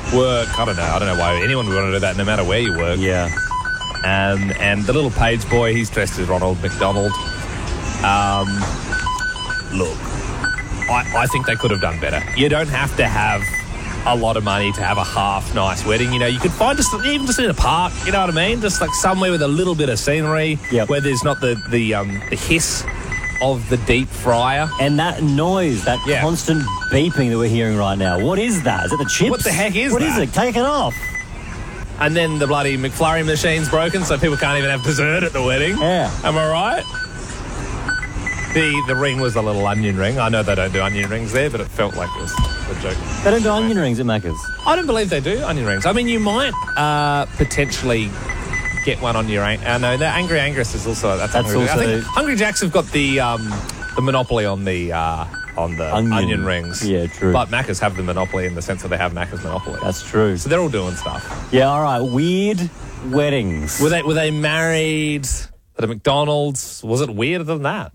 work. I don't know why anyone would want to do that, no matter where you work. Yeah. And the little page boy, he's dressed as Ronald McDonald. Look, I think they could have done better. You don't have to have a lot of money to have a half nice wedding. You know, you could find even just in a park, you know what I mean? Just like somewhere with a little bit of scenery, where there's not the hiss of the deep fryer. And that noise, that constant beeping that we're hearing right now. What is that? Is it the chips? What the heck is that? What is it? Take it off. And then the bloody McFlurry machine's broken, so people can't even have dessert at the wedding. Yeah. Am I right? The ring was a little onion ring. I know they don't do onion rings there, but it felt like it was a joke. They don't do onion rings at Macca's? I don't believe they do onion rings. I mean, you might potentially get one on your... no, the Angry Angus is also... That's also... I think Hungry Jacks have got the monopoly on the onion rings. Yeah, true. But Macca's have the monopoly in the sense that they have Macca's monopoly. That's true. So they're all doing stuff. Yeah, all right. Weird weddings. Were they married at a McDonald's? Was it weirder than that?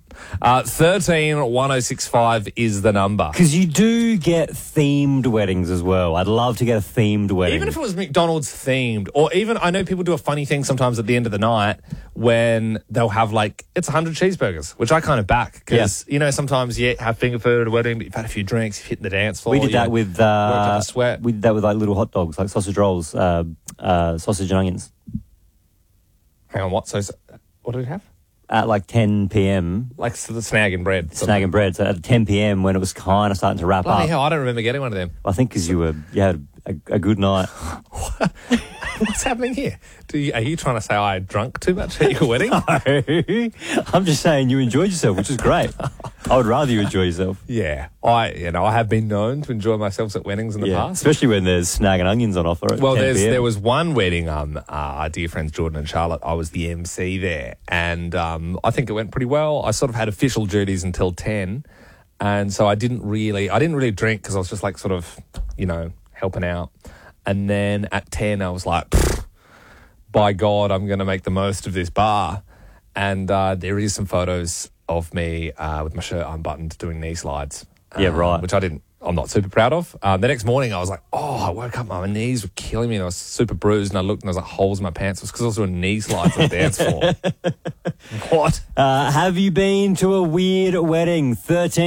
131065 is the number. Because you do get themed weddings as well. I'd love to get a themed wedding. Even if it was McDonald's themed, or even, I know people do a funny thing sometimes at the end of the night when they'll have it's 100 cheeseburgers, which I kind of back. Because, you know, sometimes you have finger food at a wedding, but you've had a few drinks, you've hit the dance floor. We did that with... worked up a sweat. We did that with little hot dogs, like sausage rolls, sausage and onions. Hang on, what? So what did it have? At 10 p.m. The snag and bread. Snag and bread. So at 10 p.m. when it was kind of starting to wrap up. Hell, I don't remember getting one of them. I think because you had a good night. What's happening here? Are you trying to say I drunk too much at your wedding? No. I'm just saying you enjoyed yourself, which is great. I would rather you enjoy yourself. Yeah. I have been known to enjoy myself at weddings in the past. Especially when there's snag and onions on offer at 10 p.m. There was one wedding, our dear friends Jordan and Charlotte, I was the MC there, and I think it went pretty well. I sort of had official duties until 10, and so I didn't really drink because I was just helping out. And then at 10, I was like, by God, I'm going to make the most of this bar. And there is some photos of me with my shirt unbuttoned doing knee slides. Yeah, right. Which I'm not super proud of. The next morning, I was like, I woke up, my knees were killing me, and I was super bruised, and I looked, and there was holes in my pants. It was because I was doing knee slides on the dance floor. What? Have you been to a weird wedding?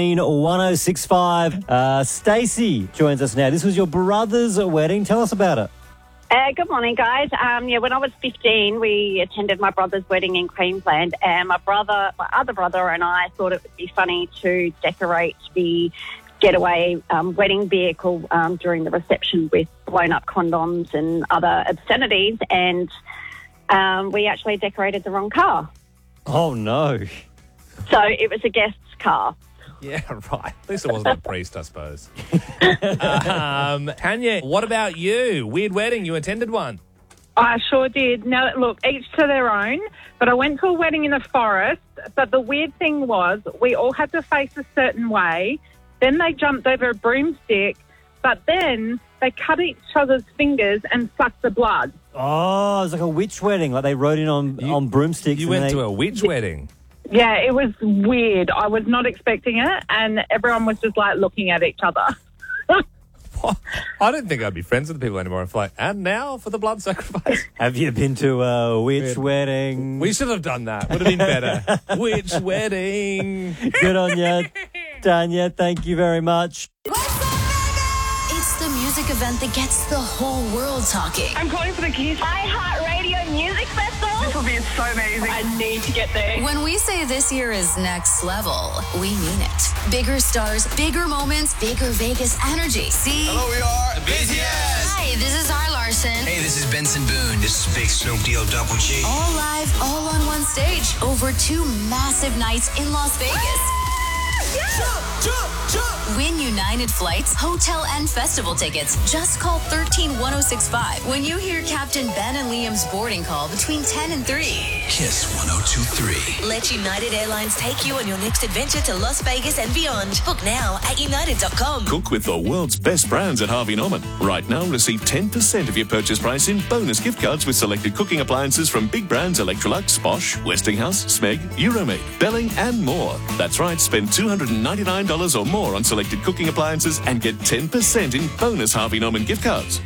131065. Stacey joins us now. This was your brother's wedding. Tell us about it. Good morning, guys. When I was 15, we attended my brother's wedding in Queensland, and my other brother and I thought it would be funny to decorate the getaway wedding vehicle during the reception with blown-up condoms and other obscenities, and we actually decorated the wrong car. Oh, no. So it was a guest's car. Yeah, right. At least it wasn't a priest, I suppose. Tanya, what about you? Weird wedding. You attended one. I sure did. Now, look, each to their own, but I went to a wedding in the forest, but the weird thing was we all had to face a certain way. Then they jumped over a broomstick, but then they cut each other's fingers and sucked the blood. Oh, it's like a witch wedding. Like they rode in on broomsticks. You went to a witch wedding? Yeah, it was weird. I was not expecting it, and everyone was just looking at each other. I don't think I'd be friends with the people anymore. And now for the blood sacrifice. Have you been to a witch wedding? We should have done that. Would have been better. Witch wedding. Good on you, Tanya. Thank you very much. It's the music event that gets the whole world talking. I'm calling for the Kiss iHeartRadio Music Festival. This will be so amazing. I need to get there. When we say this year is next level, we mean it. Bigger stars, bigger moments, bigger Vegas energy. See? Hello, we are the BTS. Hi, this is R. Larson. Hey, this is Benson Boone. This is Big Snoop D.O. Double G. All live, all on one stage. Over 2 massive nights in Las Vegas. Win United Flights, hotel, and festival tickets. Just call 131065 when you hear Captain Ben and Liam's boarding call between 10 and 3. Kiss 102.3. Let United Airlines take you on your next adventure to Las Vegas and beyond. Book now at united.com. Cook with the world's best brands at Harvey Norman. Right now, receive 10% of your purchase price in bonus gift cards with selected cooking appliances from big brands Electrolux, Bosch, Westinghouse, Smeg, Euromade, Belling, and more. That's right, spend $299 or more on selected cooking appliances and get 10% in bonus Harvey Norman gift cards.